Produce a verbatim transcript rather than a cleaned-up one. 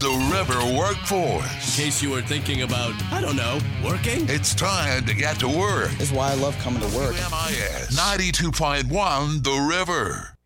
The River Workforce. In case you were thinking about, I don't know, working? It's time to get to work. That's why I love coming to work. W M I S ninety-two point one The River.